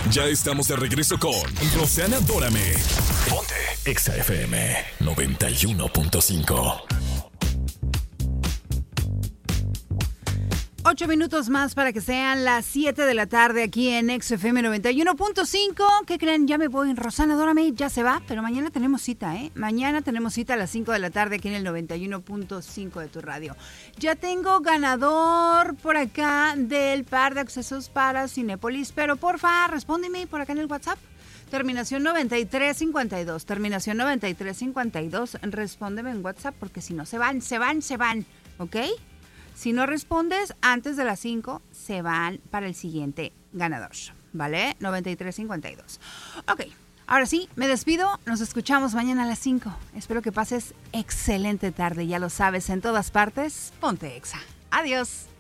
Ya estamos de regreso con Roxana Dórame. Ponte Exa FM 91.5. 8 minutos más para que sean las 7 de la tarde aquí en XFM 91.5. ¿Qué creen? Ya me voy. Roxana Dórame ya se va, pero mañana tenemos cita, ¿eh? Mañana tenemos cita a las 5 de la tarde aquí en el 91.5 de tu radio. Ya tengo ganador por acá del par de accesos para Cinépolis, pero porfa, respóndeme por acá en el WhatsApp. Terminación 9352. Terminación 9352. Respóndeme en WhatsApp porque si no se van, ¿ok? Si no respondes antes de las 5, se van para el siguiente ganador, ¿vale? 9352. Ok, ahora sí, me despido. Nos escuchamos mañana a las 5. Espero que pases excelente tarde. Ya lo sabes, en todas partes, ponte Exa. Adiós.